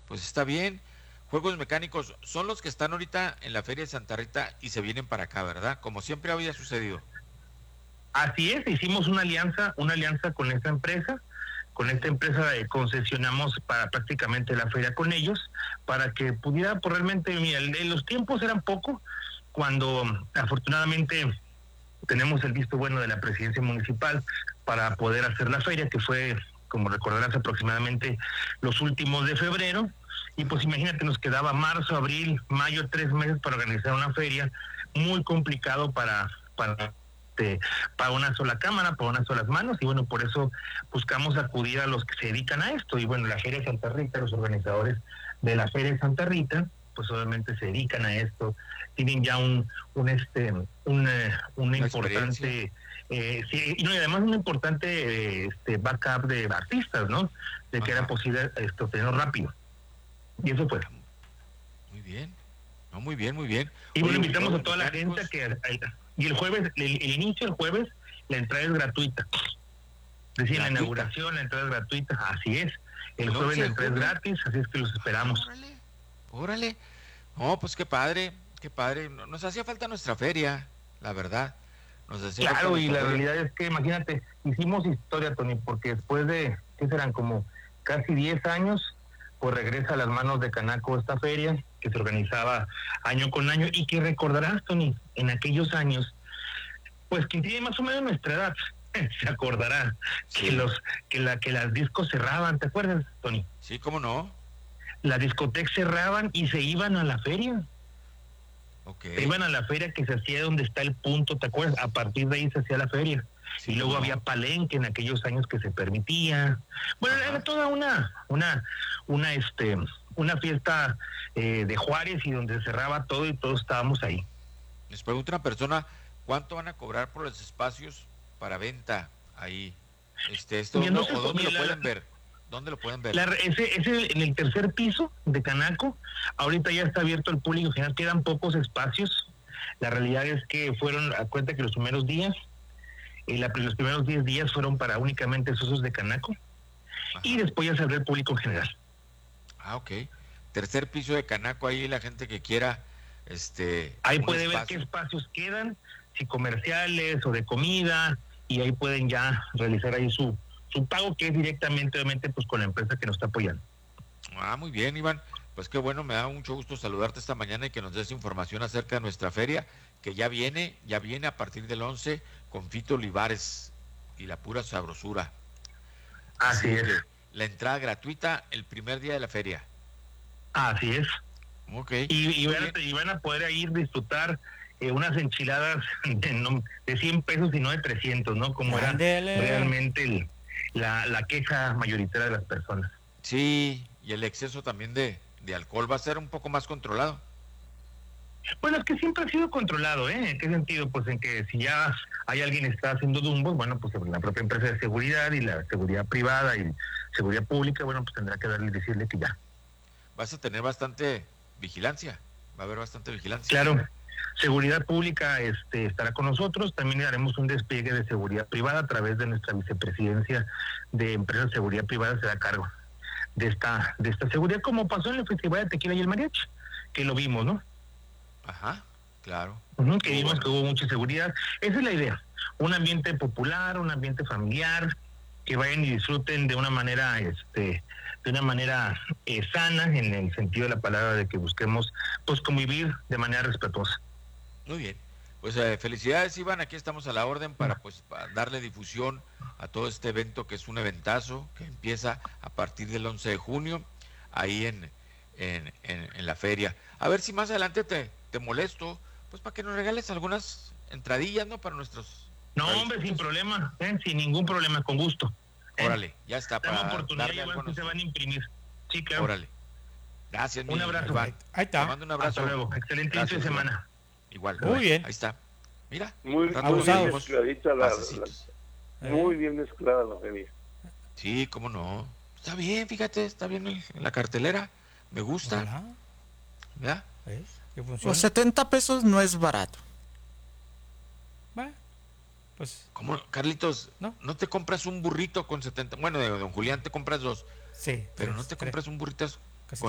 pues está bien. Juegos mecánicos son los que están ahorita en la Feria de Santa Rita y se vienen para acá, ¿verdad? Como siempre había sucedido. Así es, hicimos una alianza con esta empresa concesionamos para prácticamente la feria con ellos, para que pudiera, pues realmente, mira, los tiempos eran poco, cuando afortunadamente tenemos el visto bueno de la presidencia municipal para poder hacer la feria, que fue, como recordarás, aproximadamente los últimos de febrero, y pues imagínate, nos quedaba marzo, abril, mayo, 3 meses para organizar una feria, muy complicado para una sola cámara, para unas solas manos, y bueno, por eso buscamos acudir a los que se dedican a esto, y bueno, la Feria de Santa Rita, los organizadores de la Feria de Santa Rita, pues obviamente se dedican a esto, tienen ya una importante, sí, y además un importante backup de artistas, ¿no? De que era posible obtenerlo rápido. Y eso fue. Muy bien. No, muy bien, muy bien. Y bueno, invitamos a toda la gente y el jueves, el inicio del jueves, la entrada es gratuita. Es decir, la inauguración, la entrada es gratuita, así es. El jueves la entrada es gratis, así es que los esperamos. Órale. No, pues qué padre, qué padre. Nos hacía falta nuestra feria, la verdad. Claro, y la realidad es que, imagínate, hicimos historia, Tony, porque después de, ¿qué serán? Como casi 10 años, pues regresa a las manos de Canaco esta feria, que se organizaba año con año, y que recordarás, Tony, en aquellos años, pues quien tiene más o menos nuestra edad, se acordará que las discos cerraban, ¿te acuerdas, Tony? Sí, ¿cómo no? Las discotecas cerraban y se iban a la feria. Okay. Se iban a la feria que se hacía donde está el punto, ¿te acuerdas? A partir de ahí se hacía la feria. Sí, y luego había palenque en aquellos años que se permitía. Bueno, era toda una fiesta de Juárez, y donde se cerraba todo y todos estábamos ahí. Les pregunta una persona, ¿cuánto van a cobrar por los espacios para venta ahí? ¿Dónde lo pueden ver? ¿Dónde lo pueden ver? Ese en el tercer piso de Canaco. Ahorita ya está abierto al público general, quedan pocos espacios. La realidad es que a cuenta que los primeros días, los primeros 10 días fueron para únicamente socios de Canaco. Ajá. Y después ya se abrió el público en general. Ah, ok. Tercer piso de Canaco, ahí la gente que quiera ahí puede ver qué espacios quedan, si comerciales o de comida, y ahí pueden ya realizar ahí su pago, que es directamente, obviamente, pues con la empresa que nos está apoyando. Ah, muy bien, Iván. Pues qué bueno, me da mucho gusto saludarte esta mañana y que nos des información acerca de nuestra feria, que ya viene a partir del 11 con Fito Olivares y la pura sabrosura. Así es. La entrada gratuita el primer día de la feria. Así es. Ok. Y van a poder ir disfrutar unas enchiladas de 100 pesos y no de 300, ¿no? Como era realmente la queja mayoritaria de las personas. Sí, y el exceso también de alcohol va a ser un poco más controlado. Bueno, es que siempre ha sido controlado, ¿eh? ¿En qué sentido? Pues en que si ya hay alguien que está haciendo dumbos, bueno, pues la propia empresa de seguridad y la seguridad privada y seguridad pública, bueno, pues tendrá que decirle que ya. Vas a tener bastante vigilancia, va a haber bastante vigilancia. Claro, seguridad pública estará con nosotros, también haremos un despliegue de seguridad privada a través de nuestra vicepresidencia de empresas de seguridad privada, se da cargo de esta seguridad, como pasó en el Festival de Tequila y el Mariachi, que lo vimos, ¿no? Ajá, claro. Que vimos que hubo mucha seguridad. Esa es la idea, un ambiente popular, un ambiente familiar, que vayan y disfruten de una manera sana, en el sentido de la palabra, de que busquemos pues convivir de manera respetuosa. Muy bien, pues felicidades, Iván, aquí estamos a la orden para darle difusión a todo este evento, que es un eventazo que empieza a partir del 11 de junio ahí en la feria. A ver si más adelante te molesto, pues para que nos regales algunas entradillas, ¿no? Para nuestros... No, hombre, sin problema, sin ningún problema, con gusto. Órale, ya está. Para oportunidad, igual que se van a imprimir. Sí, claro. Órale. Gracias, un abrazo. Iván. Ahí está. Te mando un abrazo. Hasta luego. Excelente inicio de semana. Igual. Muy bien. Ahí está. Mira. Muy bien mezcladita muy bien mezclada la feria. Sí, cómo no. Está bien, fíjate, está bien en la cartelera. Me gusta. ¿Ya? Los 70 pesos no es barato. Bueno, pues... ¿Cómo, Carlitos? ¿No te compras un burrito con 70? Bueno, de don Julián te compras 2. Sí. Pero no te compras un burrito